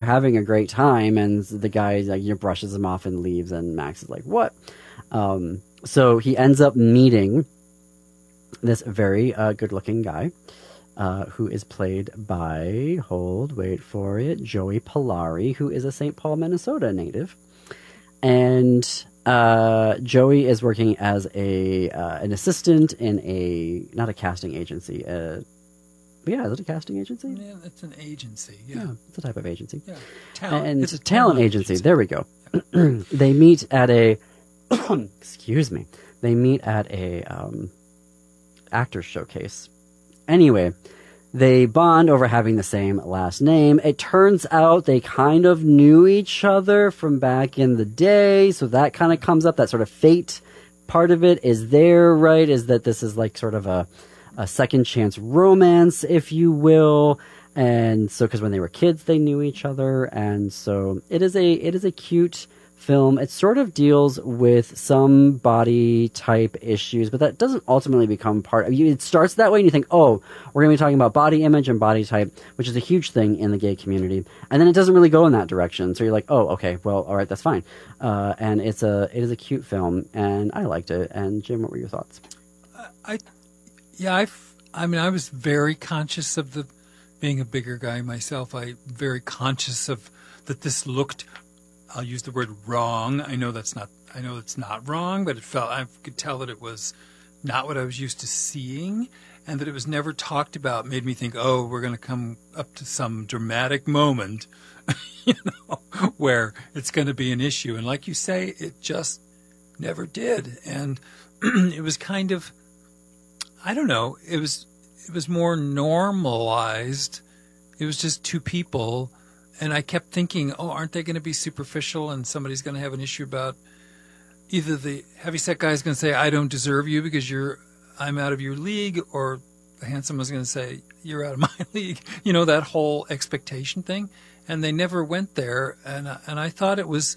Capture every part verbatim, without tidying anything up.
having a great time, and the guy like you know, brushes him off and leaves, and Max is like, "What?" Um, so he ends up meeting this very uh, good-looking guy uh, who is played by, hold, wait for it, Joey Polari, who is a Saint Paul, Minnesota native. And uh, Joey is working as a uh, an assistant in a, not a casting agency, uh, but yeah, is it a casting agency? Yeah, it's an agency, yeah. Yeah, it's a type of agency. Yeah. Talent. And It's a talent, talent agency. agency. There we go. They meet at a, excuse me, they meet at a um, actors showcase. Anyway, they bond over having the same last name. It turns out they kind of knew each other from back in the day, so that kind of comes up. That sort of fate part of it is there, right? Is that this is like sort of a, a second chance romance, if you will. And so, because when they were kids, they knew each other, and so it is a it is a cute film. It sort of deals with some body type issues, but that doesn't ultimately become part of you. It starts that way, and you think, oh, we're going to be talking about body image and body type, which is a huge thing in the gay community, and then it doesn't really go in that direction. So you're like, oh, okay, well, all right, that's fine. Uh, and it's a it is a cute film, and I liked it. And Jim, what were your thoughts? I, yeah, I, I mean, I was very conscious of the being a bigger guy myself. I very conscious of that. This looked, I'll use the word wrong. I know that's not. I know it's not wrong, but it felt. I could tell that it was not what I was used to seeing, and that it was never talked about. Made me think, oh, we're going to come up to some dramatic moment, you know, where it's going to be an issue. And like you say, it just never did. And it was kind of, I don't know. It was. It was more normalized. It was just two people. And I kept thinking, oh, aren't they going to be superficial and somebody's going to have an issue about either the heavyset guy is going to say, I don't deserve you because you're, I'm out of your league, or the handsome was going to say, you're out of my league. You know, that whole expectation thing. And they never went there. And, and I thought it was,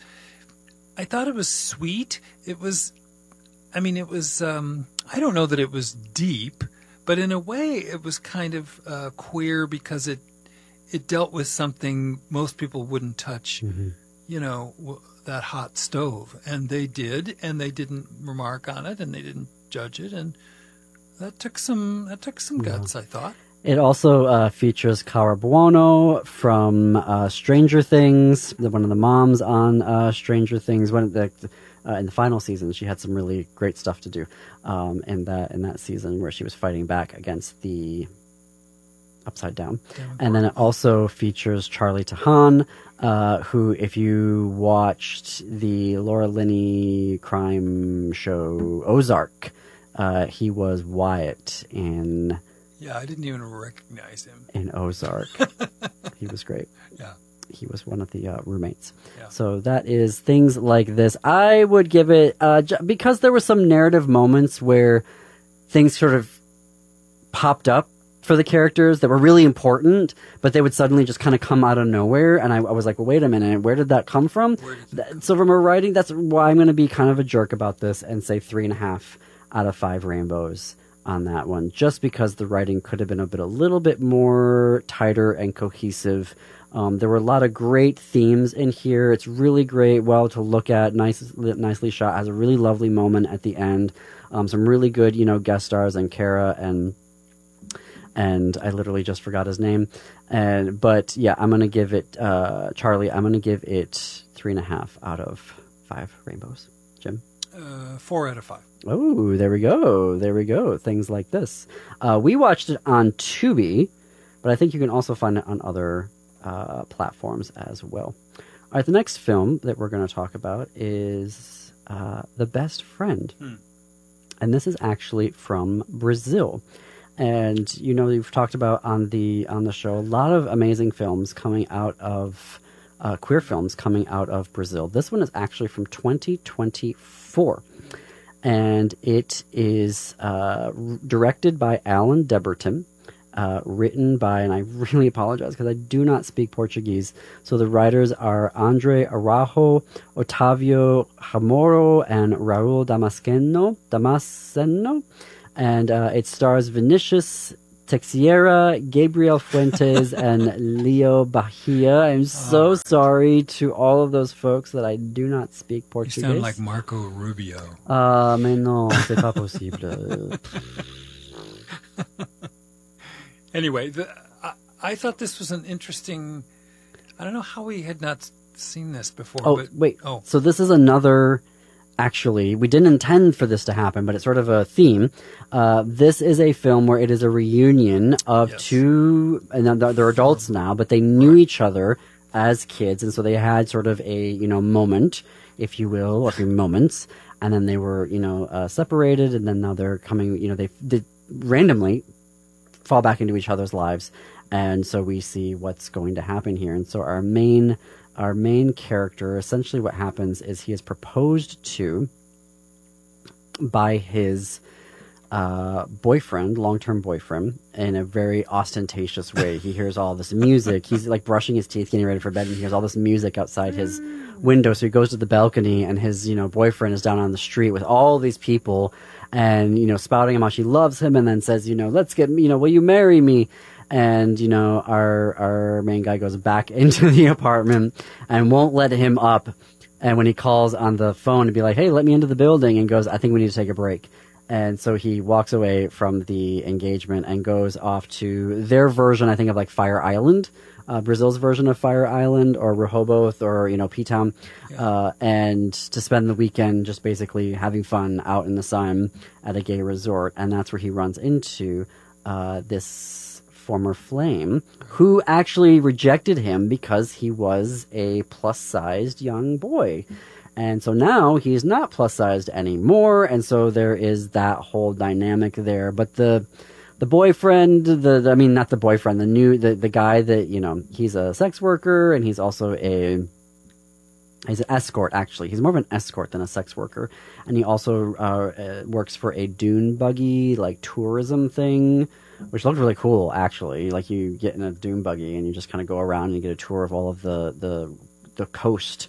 I thought it was sweet. It was, I mean, it was, um, I don't know that it was deep, but in a way, it was kind of uh, queer because it it dealt with something most people wouldn't touch, mm-hmm. you know, w- that hot stove. And they did, and they didn't remark on it, and they didn't judge it, and that took some that took some yeah. guts, I thought. It also uh, features Cara Buono from uh, Stranger Things, the, one of the moms on uh, Stranger Things. One of the Uh, in the final season, she had some really great stuff to do um, in that in that season where she was fighting back against the Upside Down. And then it also features Charlie Tahan, uh, who, if you watched the Laura Linney crime show Ozark, uh, he was Wyatt in... Yeah, I didn't even recognize him. In Ozark. He was great. Yeah. He was one of the uh, roommates. Yeah. So that is things like this. I would give it, uh, j- because there were some narrative moments where things sort of popped up for the characters that were really important, but they would suddenly just kind of come out of nowhere. And I, I was like, well, wait a minute, where did that come from? That come? So from a writing, that's why I'm going to be kind of a jerk about this and say three and a half out of five rainbows on that one, just because the writing could have been a bit, a little bit more tighter and cohesive. Um, there were a lot of great themes in here. It's really great, well to look at, nice, nicely shot. Has a really lovely moment at the end. Um, some really good, you know, guest stars and Cara and and I literally just forgot his name. And but yeah, I'm gonna give it uh, Charlie. I'm gonna give it three and a half out of five rainbows. Jim, uh, four out of five. Oh, there we go. There we go. Things like this. Uh, we watched it on Tubi, but I think you can also find it on other Uh, platforms as well. All right, the next film that we're going to talk about is uh, The Best Friend. Hmm. And this is actually from Brazil. And, you know, we've talked about on the on the show a lot of amazing films coming out of, uh, queer films coming out of Brazil. This one is actually from twenty twenty-four. And it is uh, directed by Alan Deberton. Uh, written by, and I really apologize because I do not speak Portuguese. So the writers are Andre Araujo, Otavio Chamorro, and Raul Damasceno. Damasceno. And uh, it stars Vinicius Texiera, Gabriel Fuentes, and Leo Bahia. I'm so Oh. sorry to all of those folks that I do not speak You Portuguese. sound like Marco Rubio. Ah, mais non, c'est pas possible. Anyway, the, I, I thought this was an interesting. I don't know how we had not seen this before. Oh, but, wait. Oh, So this is another. Actually, we didn't intend for this to happen, but it's sort of a theme. Uh, this is a film where it is a reunion of Yes. two, and they're, they're adults now, but they knew each other as kids, and so they had sort of a, you know, moment, if you will, or a few moments, and then they were, you know, uh, separated, and then now they're coming, you know, they did randomly fall back into each other's lives, and so we see what's going to happen here. And so our main our main character, essentially what happens is he is proposed to by his uh, boyfriend, long-term boyfriend, in a very ostentatious way. He hears all this music. He's like brushing his teeth, getting ready for bed, and he hears all this music outside his window. So he goes to the balcony, and his, you know, boyfriend is down on the street with all these people, and, you know, spouting him how she loves him, and then says, you know, let's get, you know, will you marry me? And, you know, our our main guy goes back into the apartment and won't let him up. And when he calls on the phone to be like, hey, let me into the building, and goes, I think we need to take a break. And so he walks away from the engagement and goes off to their version, I think, of like Fire Island, uh, Brazil's version of Fire Island, or Rehoboth, or, you know, P-Town, Yeah. uh, and to spend the weekend just basically having fun out in the sun at a gay resort. And that's where he runs into uh, this former flame, who actually rejected him because he was a plus-sized young boy. And so now he's not plus-sized anymore, and so there is that whole dynamic there. But the the boyfriend, the I mean, not the boyfriend, the new the, the guy that, you know, he's a sex worker, and he's also a he's an escort, actually. He's more of an escort than a sex worker. And he also uh, uh, works for a dune buggy, like, tourism thing, which looked really cool, actually. Like, you get in a dune buggy and you just kind of go around and you get a tour of all of the the, the coast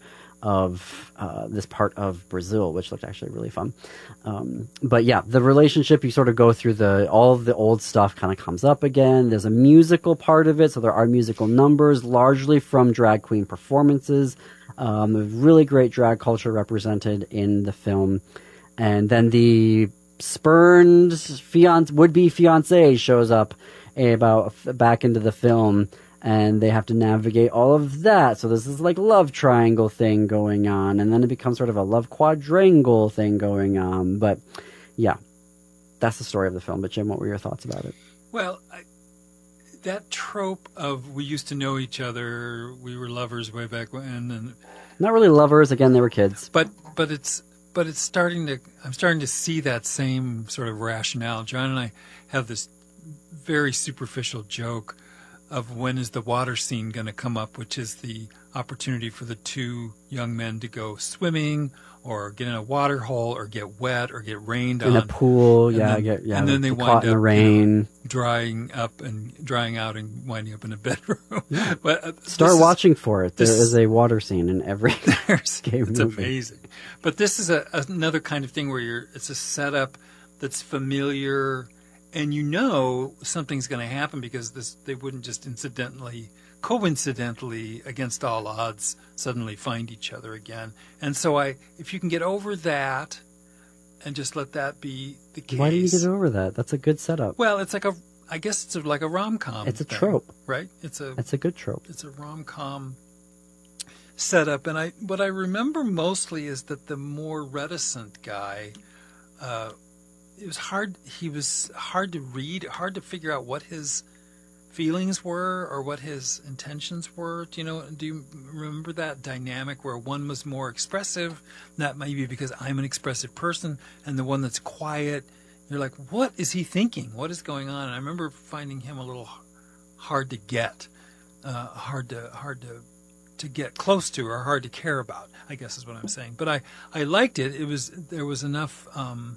of uh, this part of Brazil, which looked actually really fun. Um, but yeah, the relationship, you sort of go through the, all of the old stuff kind of comes up again. There's a musical part of it, so there are musical numbers, largely from drag queen performances. Um, really great drag culture represented in the film. And then the spurned fiance, would-be fiancé shows up about back into the film, and they have to navigate all of that. So there's this like love triangle thing going on, and then it becomes sort of a love quadrangle thing going on. But yeah, that's the story of the film. But Jim, what were your thoughts about it? well, I, that trope of we used to know each other, we were lovers way back when, and Not really lovers. Again, they were kids. but but it's but it's starting to. I'm starting to see that same sort of rationale. John and I have this very superficial joke of when is the water scene going to come up, which is the opportunity for the two young men to go swimming or get in a water hole or get wet or get rained In on, a pool, and yeah, then- get, yeah. and then they get wind caught in the up, you know, rain. drying up and drying out and winding up in a bedroom. But uh, Start this is- watching for it. There this- is a water scene in every There's- gay it's movie. amazing. But this is a, another kind of thing where you're it's a setup that's familiar, and you know something's going to happen because this they wouldn't just incidentally, coincidentally, against all odds, suddenly find each other again. And so I, if you can get over that, and just let that be the case. Why do you get over that? That's a good setup. Well, it's like a, I guess it's a, like a rom com. It's a trope. right? It's a It's a good trope. it's a rom com setup, and I what I remember mostly is that the more reticent guy, uh, it was hard. He was hard to read, hard to figure out what his feelings were or what his intentions were. Do you know? Do you remember that dynamic where one was more expressive? That may be because I'm an expressive person, and the one that's quiet, you're like, what is he thinking? What is going on? And I remember finding him a little hard to get, uh, hard to hard to to get close to, or hard to care about, I guess is what I'm saying. But I, I liked it. It was there was enough um,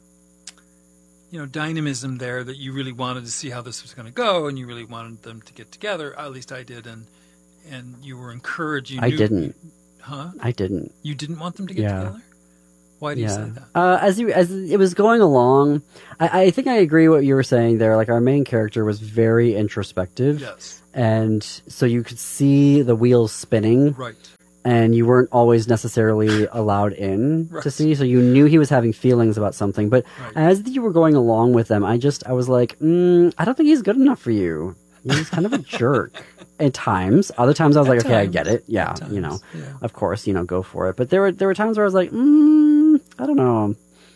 you know, dynamism there that you really wanted to see how this was going to go, and you really wanted them to get together. At least I did, and and you were encouraged. You I knew, didn't. huh? I didn't. You didn't want them to get Yeah. together? Why do you say that? Uh, as you as it was going along, I, I think I agree what you were saying there. Like our main character was very introspective, Yes. and so you could see the wheels spinning, Right. and you weren't always necessarily allowed in Right. to see. So you knew he was having feelings about something, but Right. as you were going along with them, I just I was like, mm, I don't think he's good enough for you. He's kind of a jerk at times. Other times I was At like, okay, I times. get it. Yeah, At you know, times, yeah. of course, you know, go for it. But there were there were times where I was like, mm, I don't know,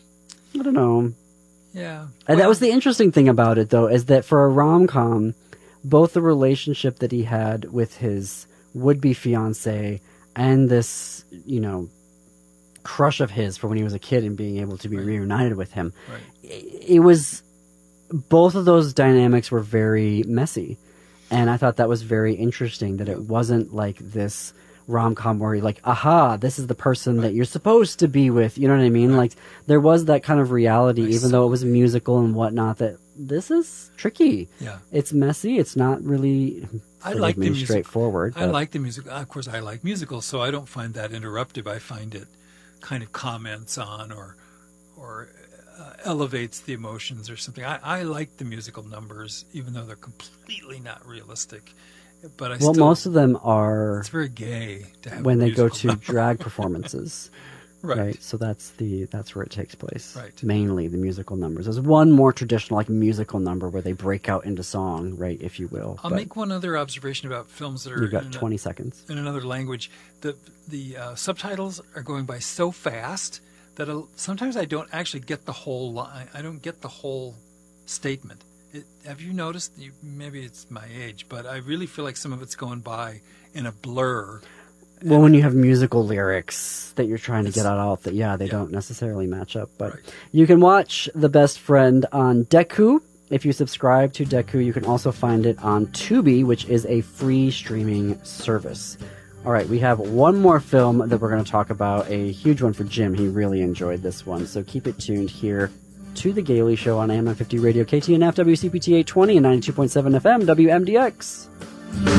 I don't know. Yeah. And that Well, was the interesting thing about it, though, is that for a rom com, both the relationship that he had with his would be fiance and this, you know, crush of his from when he was a kid and being able to be Right. reunited with him, Right. it, it was. Both of those dynamics were very messy, and I thought that was very interesting. That it wasn't like this rom com where you're like, aha, this is the person Right. that you're supposed to be with. You know what I mean? Right. Like there was that kind of reality, I even see. though it was musical and whatnot. That this is tricky. Yeah. It's messy. It's not really. I forgive like me, the music. straightforward. I but- like the music. Of course, I like musicals, so I don't find that interruptive. I find it kind of comments on or or uh, elevates the emotions or something. I, I like the musical numbers, even though they're completely not realistic. But I Well, still, most of them are it's very gay to have when a they go musical to number. drag performances. right. Right. So that's the that's where it takes place. Right. Mainly the musical numbers. There's one more traditional like musical number where they break out into song, right, if you will. I'll But make one other observation about films that are you've got in, twenty seconds. in another language. The the uh, subtitles are going by so fast that a, sometimes I don't actually get the whole line. I don't get the whole statement. It, have you noticed? You, maybe it's my age, but I really feel like some of it's going by in a blur. Well, when you have musical lyrics that you're trying to It's- get out, that yeah, they yeah. don't necessarily match up. But Right. you can watch The Best Friend on Deku. If you subscribe to Deku, you can also find it on Tubi, which is a free streaming service. All right, we have one more film that we're going to talk about, a huge one for Jim. He really enjoyed this one, so keep it tuned here to The Gaily Show on A M nine fifty Radio, K T N F, W C P T eight twenty, and ninety-two point seven F M, W M D X.